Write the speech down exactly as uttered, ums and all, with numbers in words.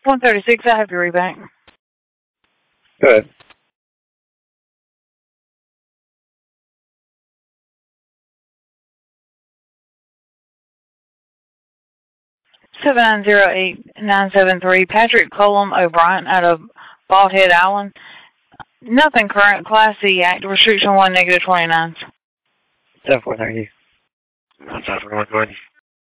one thirty-six, I have your rebank. Good. seven nine zero eight nine seven three, Patrick Colum O'Brien out of Bald Head Island. Nothing current, Class C, active restriction one, negative twenty-nine. seven four, thank you. That's one,